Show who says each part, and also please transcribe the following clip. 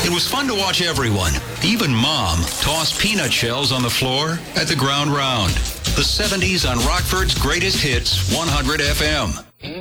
Speaker 1: It was fun to watch everyone, even Mom, toss peanut shells on the floor at the ground round. The 70s on Rockford's Greatest Hits 100 FM.